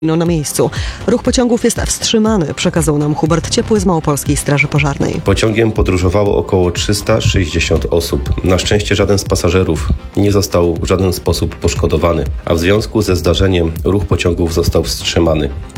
Na miejscu. Ruch pociągów jest wstrzymany, przekazał nam Hubert Ciepły z Małopolskiej Straży Pożarnej. Pociągiem podróżowało około 360 osób. Na szczęście żaden z pasażerów nie został w żaden sposób poszkodowany, a w związku ze zdarzeniem ruch pociągów został wstrzymany.